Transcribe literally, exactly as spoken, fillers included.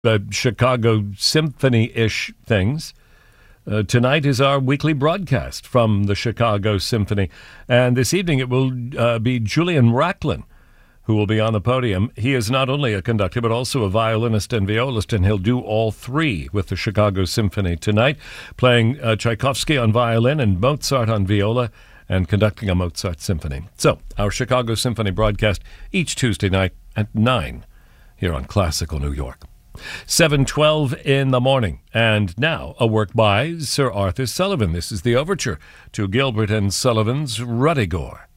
uh, Chicago Symphony-ish things. Uh, tonight is our weekly broadcast from the Chicago Symphony. And this evening it will uh, be Julian Racklin who will be on the podium. He is not only a conductor, but also a violinist and violist, and he'll do all three with the Chicago Symphony tonight, playing uh, Tchaikovsky on violin and Mozart on viola, and conducting a Mozart symphony. So, our Chicago Symphony broadcast each Tuesday night at nine here on Classical New York. seven twelve in the morning. And now, a work by Sir Arthur Sullivan. This is the overture to Gilbert and Sullivan's Ruddigore.